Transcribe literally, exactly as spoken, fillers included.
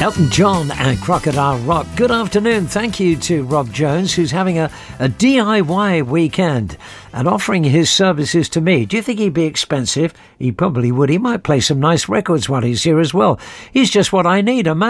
Elton John and Crocodile Rock. Good afternoon. Thank you to Rob Jones, who's having a, a D I Y weekend and offering his services to me. Do you think he'd be expensive? He probably would. He might play some nice records while he's here as well. He's just what I need, a man